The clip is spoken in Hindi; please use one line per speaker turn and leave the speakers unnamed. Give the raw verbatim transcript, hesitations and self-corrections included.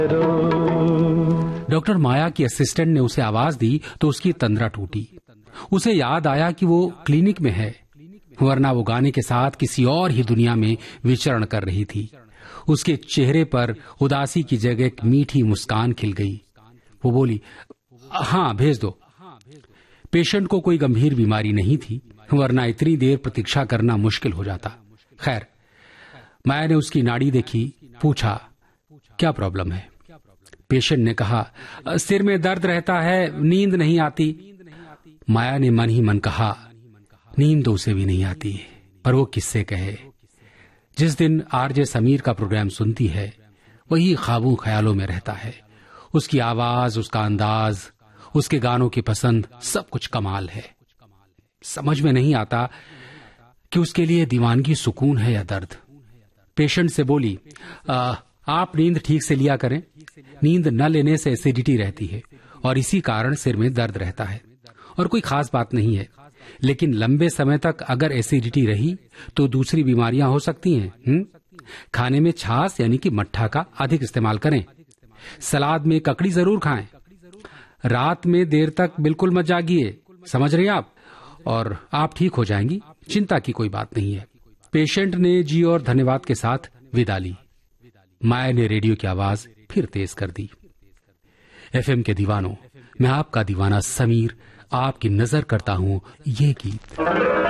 डॉक्टर माया की असिस्टेंट ने उसे आवाज दी तो उसकी तंद्रा टूटी। उसे याद आया कि वो क्लिनिक में है, वरना वो गाने के साथ किसी और ही दुनिया में विचरण कर रही थी। उसके चेहरे पर उदासी की जगह एक मीठी मुस्कान खिल गई। वो बोली, हाँ भेज दो। पेशेंट को कोई गंभीर बीमारी नहीं थी, वरना इतनी देर प्रतीक्षा करना मुश्किल हो जाता। खैर, माया ने उसकी नाड़ी देखी, पूछा, क्या प्रॉब्लम है? पेशेंट ने कहा, सिर में दर्द रहता है, नींद नहीं आती। माया ने मन ही मन कहा, नींद तो उसे भी नहीं आती, पर वो किससे कहे। जिस दिन आरजे समीर का प्रोग्राम सुनती है, वही ख्वाबों ख्यालों में रहता है। उसकी आवाज, उसका अंदाज, उसके गानों की पसंद, सब कुछ कमाल है। समझ में नहीं आता कि उसके लिए दीवानगी सुकून है या दर्द। पेशेंट से बोली, आ, आप नींद ठीक से लिया करें। नींद न लेने से एसिडिटी रहती है और इसी कारण सिर में दर्द रहता है, और कोई खास बात नहीं है। लेकिन लंबे समय तक अगर एसिडिटी रही तो दूसरी बीमारियां हो सकती हैं। हुँ? खाने में छाछ यानी कि मट्ठा का अधिक इस्तेमाल करें। सलाद में ककड़ी जरूर खाएं। रात में देर तक बिल्कुल मत जागिए, समझ रहे आप? और आप ठीक हो जाएंगी, चिंता की कोई बात नहीं है। पेशेंट ने जी और धन्यवाद के साथ विदा ली। माया ने रेडियो की आवाज फिर तेज कर दी। एफएम के दीवानों, मैं आपका दीवाना समीर आपकी नजर करता हूँ ये गीत।